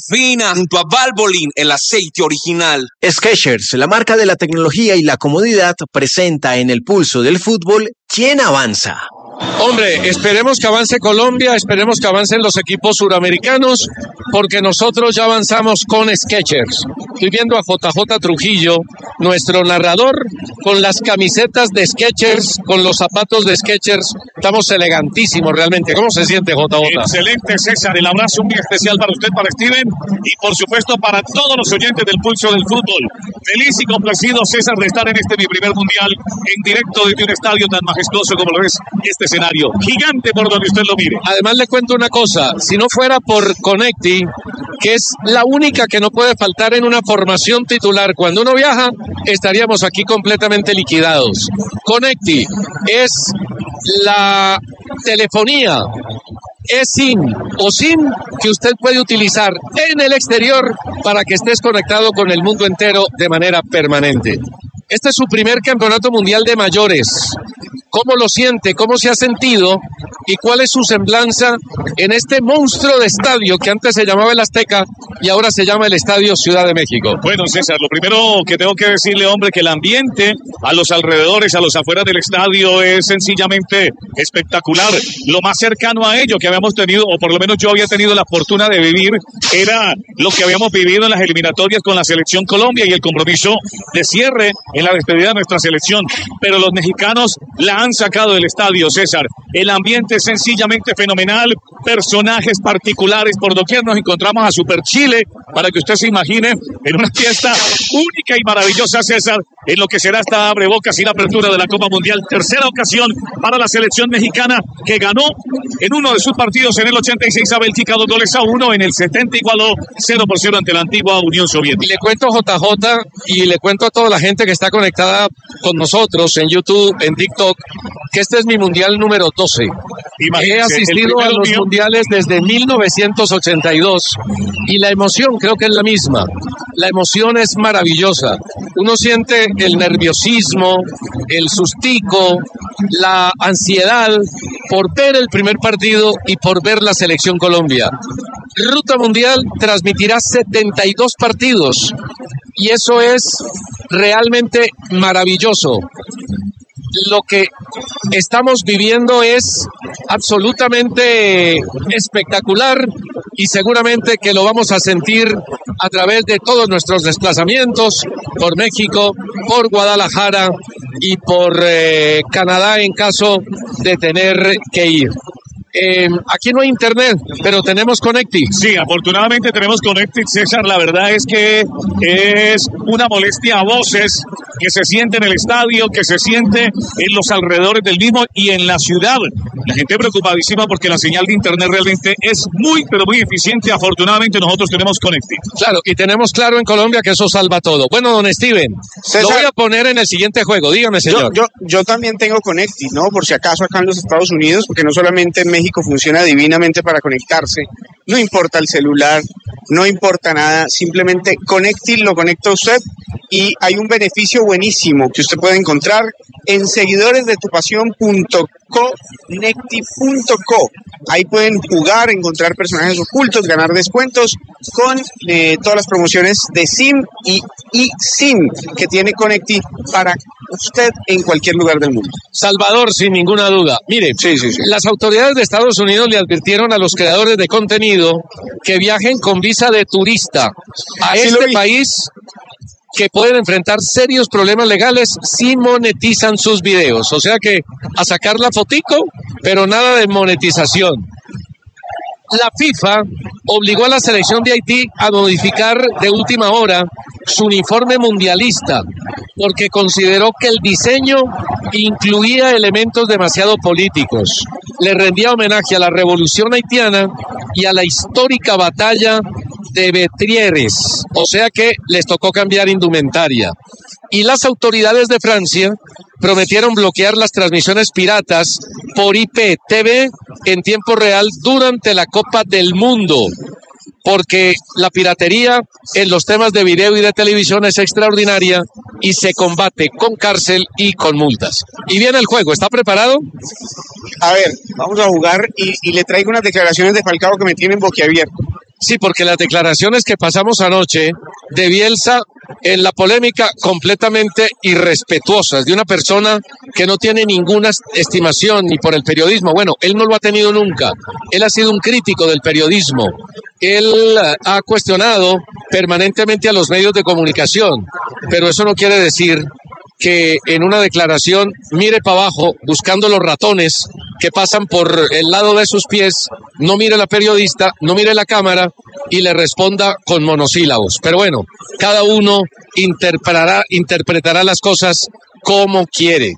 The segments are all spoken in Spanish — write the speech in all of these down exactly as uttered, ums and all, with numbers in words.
Fina junto a Valvoline, el aceite original. Skechers, la marca de la tecnología y la comodidad, presenta en el pulso del fútbol ¿Quién avanza? Hombre, esperemos que avance Colombia, esperemos que avancen los equipos suramericanos, porque nosotros ya avanzamos con Skechers. Estoy viendo a J J Trujillo, nuestro narrador, con las camisetas de Skechers, con los zapatos de Skechers. Estamos elegantísimos realmente. ¿Cómo se siente, J J? Excelente, César. El abrazo muy especial para usted, para Steven, y por supuesto para todos los oyentes del Pulso del Fútbol. Feliz y complacido, César, de estar en este mi primer mundial en directo desde un estadio tan majestuoso como lo es este escenario. Gigante por donde usted lo mire. Además le cuento una cosa, si no fuera por Connecti, que es la única que no puede faltar en una formación titular cuando uno viaja, estaríamos aquí completamente liquidados. Connecti es la telefonía eSIM o SIM que usted puede utilizar en el exterior para que estés conectado con el mundo entero de manera permanente. Este es su primer campeonato mundial de mayores. ¿Cómo lo siente? ¿Cómo se ha sentido? ¿Y cuál es su semblanza en este monstruo de estadio que antes se llamaba el Azteca y ahora se llama el Estadio Ciudad de México? Bueno, César, lo primero que tengo que decirle, hombre, que el ambiente a los alrededores, a los afueras del estadio es sencillamente espectacular. Lo más cercano a ello que habíamos tenido, o por lo menos yo había tenido la fortuna de vivir, era lo que habíamos vivido en las eliminatorias con la Selección Colombia y el compromiso de cierre en la despedida de nuestra selección. Pero los mexicanos la han sacado del estadio, César. El ambiente es sencillamente fenomenal, personajes particulares, por doquier nos encontramos a Super Chile, para que usted se imagine, en una fiesta única y maravillosa, César, en lo que será esta abrebocas y la apertura de la Copa Mundial. Tercera ocasión para la selección mexicana, que ganó en uno de sus partidos en el ochenta y seis a Bélgica, dos goles a uno, en el setenta igualó cero por cero ante la antigua Unión Soviética. Y le cuento, J J, y le cuento a toda la gente que está conectada con nosotros en YouTube, en TikTok, que este es mi mundial número doce. Imagínese, he asistido a los mío. mundiales desde mil novecientos ochenta y dos y la emoción creo que es la misma. La emoción es maravillosa. Uno siente el nerviosismo, el sustico, la ansiedad por ver el primer partido y por ver la selección Colombia. Ruta Mundial transmitirá setenta y dos partidos y eso es realmente maravilloso. Lo que estamos viviendo es absolutamente espectacular y seguramente que lo vamos a sentir a través de todos nuestros desplazamientos por México, por Guadalajara y por eh, Canadá en caso de tener que ir. Eh, aquí no hay internet, pero tenemos Connecti. Sí, afortunadamente tenemos Connecti, César. La verdad es que es una molestia a voces que se siente en el estadio, que se siente en los alrededores del mismo y en la ciudad. La gente preocupadísima porque la señal de internet realmente es muy, pero muy eficiente. Afortunadamente nosotros tenemos Connecti. Claro, y tenemos claro en Colombia que eso salva todo. Bueno, don Steven, César, lo voy a poner en el siguiente juego. Dígame, señor. Yo, yo, yo también tengo Connecti, ¿no? Por si acaso acá en los Estados Unidos, porque no solamente en México México funciona divinamente para conectarse. No importa el celular, no importa nada, simplemente Connecti lo conecta a usted y hay un beneficio buenísimo que usted puede encontrar en seguidores de tu pasión punto connecti punto co. Ahí pueden jugar, encontrar personajes ocultos, ganar descuentos con eh, todas las promociones de SIM y eSIM que tiene Connecti para usted en cualquier lugar del mundo. Salvador, sin ninguna duda. Mire, sí, sí, sí. Las autoridades de Estados Unidos le advirtieron a los creadores de contenido que viajen con visa de turista a Sí, este país, que pueden enfrentar serios problemas legales si monetizan sus videos. O sea que a sacar la fotico, pero nada de monetización. La FIFA obligó a la selección de Haití a modificar de última hora su uniforme mundialista porque consideró que el diseño incluía elementos demasiado políticos. Le rendía homenaje a la revolución haitiana y a la histórica batalla de Betrieres, o sea que les tocó cambiar indumentaria. Y las autoridades de Francia prometieron bloquear las transmisiones piratas por I P T V en tiempo real durante la Copa del Mundo, porque la piratería en los temas de video y de televisión es extraordinaria y se combate con cárcel y con multas. Y viene el juego, ¿está preparado? A ver, vamos a jugar y, y le traigo unas declaraciones de Falcao que me tienen boquiabierto. Sí, porque las declaraciones que pasamos anoche de Bielsa en la polémica completamente irrespetuosas de una persona que no tiene ninguna estimación ni por el periodismo. Bueno, él no lo ha tenido nunca. Él ha sido un crítico del periodismo. Él ha cuestionado permanentemente a los medios de comunicación, pero eso no quiere decir que en una declaración mire para abajo buscando los ratones que pasan por el lado de sus pies, no mire a la periodista, no mire la cámara y le responda con monosílabos. Pero bueno, cada uno interpretará, interpretará las cosas como quiere.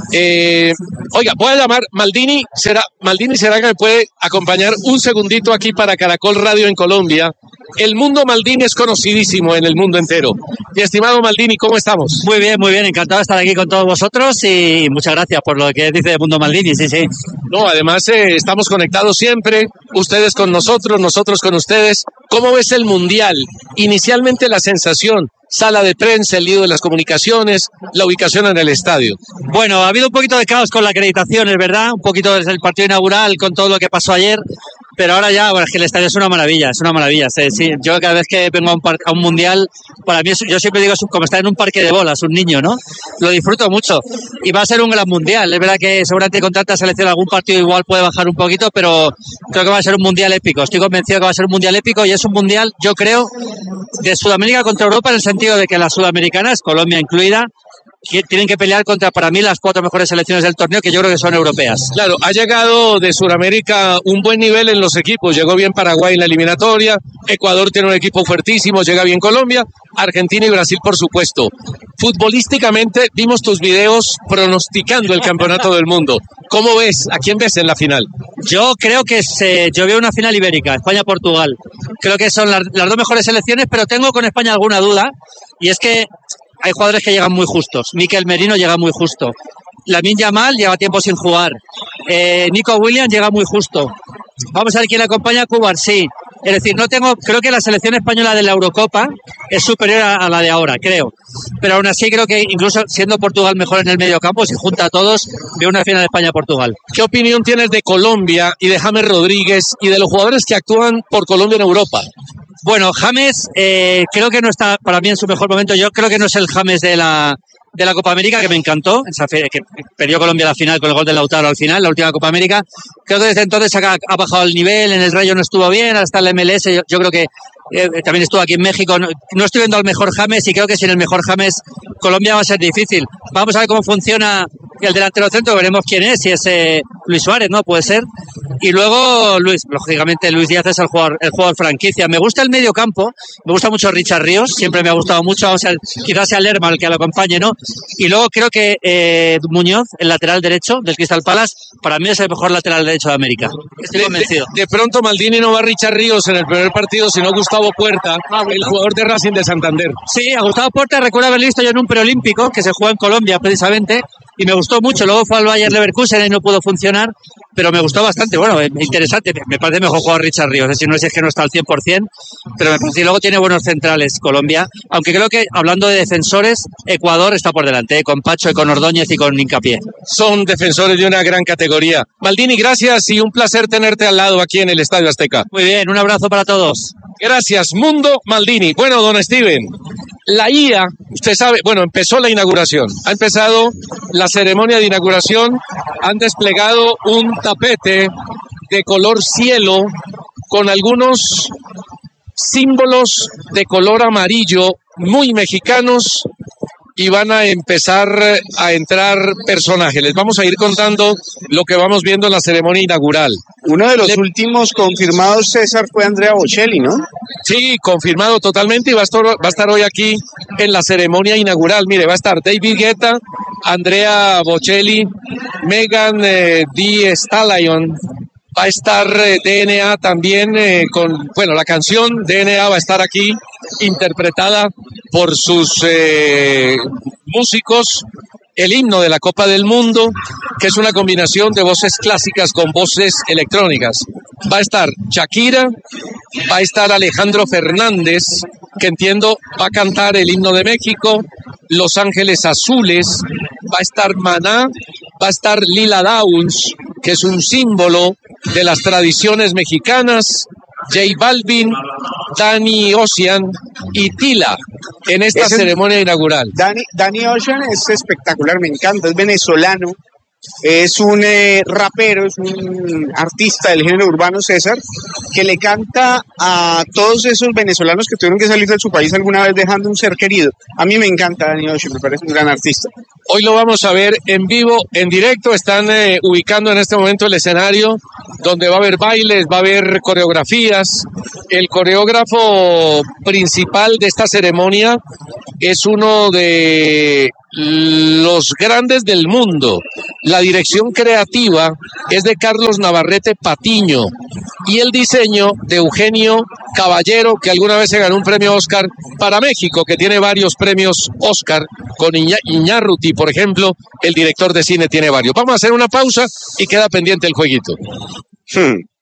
Eh, oiga, voy a llamar Maldini. ¿Será, Maldini será que me puede acompañar un segundito aquí para Caracol Radio en Colombia? El mundo Maldini es conocidísimo en el mundo entero. Mi estimado Maldini, ¿cómo estamos? Muy bien, muy bien. Encantado de estar aquí con todos vosotros y muchas gracias por lo que dice el mundo Maldini. Sí, sí. No, además eh, estamos conectados siempre. Ustedes con nosotros, nosotros con ustedes. ¿Cómo ves el Mundial? Inicialmente la sensación, sala de prensa, el lío de las comunicaciones, la ubicación en el estadio. Bueno, ha habido un poquito de caos con la acreditación, es verdad, un poquito desde el partido inaugural con todo lo que pasó ayer, pero ahora ya, bueno, es que el estadio es una maravilla, es una maravilla. Sí, sí. Yo cada vez que vengo a un, par- a un mundial, para mí, es, yo siempre digo, es como estar en un parque de bolas, un niño, ¿no? Lo disfruto mucho y va a ser un gran mundial. Es verdad que seguramente con tanta selección algún partido igual puede bajar un poquito, pero creo que va a ser un mundial épico. Estoy convencido que va a ser un mundial épico y es un mundial, yo creo, de Sudamérica contra Europa en el sentido de que las sudamericanas, Colombia incluida, que tienen que pelear contra, para mí, las cuatro mejores selecciones del torneo, que yo creo que son europeas. Claro, ha llegado de Sudamérica un buen nivel en los equipos. Llegó bien Paraguay en la eliminatoria, Ecuador tiene un equipo fuertísimo, llega bien Colombia, Argentina y Brasil, por supuesto. Futbolísticamente, vimos tus videos pronosticando el campeonato del mundo. ¿Cómo ves? ¿A quién ves en la final? Yo creo que se, yo veo una final ibérica, España-Portugal. Creo que son las, las dos mejores selecciones, pero tengo con España alguna duda, y es que hay jugadores que llegan muy justos. Mikel Merino llega muy justo. Lamine Yamal lleva tiempo sin jugar. Eh, Nico Williams llega muy justo. Vamos a ver quién le acompaña. Cubarsí. Es decir, no tengo, creo que la selección española de la Eurocopa es superior a, a la de ahora, creo. Pero aún así creo que incluso siendo Portugal mejor en el medio campo, si junta a todos, veo una final de España-Portugal. ¿Qué opinión tienes de Colombia y de James Rodríguez y de los jugadores que actúan por Colombia en Europa? Bueno, James eh, creo que no está para mí en su mejor momento. Yo creo que no es el James de la de la Copa América, que me encantó, esa fe, que perdió Colombia la final con el gol de Lautaro al final, la última Copa América. Creo que desde entonces ha, ha bajado el nivel, en el Rayo no estuvo bien, hasta el M L S yo, yo creo que eh, también estuvo aquí en México. No, no estoy viendo al mejor James y creo que sin el mejor James Colombia va a ser difícil. Vamos a ver cómo funciona el delantero centro, veremos quién es, si es eh, Luis Suárez, ¿no? Puede ser. Y luego, Luis, lógicamente, Luis Díaz es el jugador, el jugador franquicia. Me gusta el medio campo, me gusta mucho Richard Ríos, siempre me ha gustado mucho, o sea, quizás sea Lerma el que lo acompañe, ¿no? Y luego creo que eh, Muñoz, el lateral derecho del Crystal Palace, para mí es el mejor lateral derecho de América. Estoy de, convencido. De, de pronto Maldini no va a Richard Ríos en el primer partido, sino Gustavo Puerta, el jugador de Racing de Santander. Sí, a Gustavo Puerta recuerdo haber visto yo en un preolímpico que se juega en Colombia precisamente, y me gustó mucho. Luego fue al Bayer Leverkusen y no pudo funcionar, pero me gustó bastante. Bueno, interesante. Me parece mejor jugar Richard Ríos. Es decir, no es que no está al cien por ciento, pero me parece. Y luego tiene buenos centrales Colombia. Aunque creo que, hablando de defensores, Ecuador está por delante, ¿eh? Con Pacho, y con Ordóñez y con Hincapié. Son defensores de una gran categoría. Maldini, gracias y un placer tenerte al lado aquí en el Estadio Azteca. Muy bien, un abrazo para todos. Gracias, Mundo Maldini. Bueno, don Steven, la I A, usted sabe, bueno, empezó la inauguración. Ha empezado la ceremonia de inauguración. Han desplegado un tapete de color cielo con algunos símbolos de color amarillo muy mexicanos y van a empezar a entrar personajes. Les vamos a ir contando lo que vamos viendo en la ceremonia inaugural. Uno de los Le... últimos confirmados, César, fue Andrea Bocelli, ¿no? Sí, confirmado totalmente y va a estar, va a estar hoy aquí en la ceremonia inaugural. Mire, va a estar David Guetta, Andrea Bocelli, Megan eh, Thee Stallion, va a estar eh, D N A también eh, con, bueno, la canción D N A va a estar aquí interpretada por sus eh, músicos, el himno de la Copa del Mundo, que es una combinación de voces clásicas con voces electrónicas. Va a estar Shakira, va a estar Alejandro Fernández, que entiendo va a cantar el himno de México, Los Ángeles Azules, va a estar Maná, va a estar Lila Downs, que es un símbolo de las tradiciones mexicanas, J Balvin, Danny Ocean y Tila en esta Ese es- ceremonia inaugural. Danny, Danny Ocean es espectacular, me encanta, es venezolano, es un eh, rapero, es un artista del género urbano, César, que le canta a todos esos venezolanos que tuvieron que salir de su país alguna vez dejando un ser querido. A mí me encanta Danny Ocean, me parece un gran artista. Hoy lo vamos a ver en vivo, en directo. Están eh, ubicando en este momento el escenario donde va a haber bailes, va a haber coreografías. El coreógrafo principal de esta ceremonia es uno de los grandes del mundo. La dirección creativa es de Carlos Navarrete Patiño y el diseño de Eugenio Caballero, que alguna vez se ganó un premio Oscar para México, que tiene varios premios Oscar, con Iña- Iñárritu, por ejemplo, el director de cine tiene varios. Vamos a hacer una pausa y queda pendiente el jueguito. Hmm.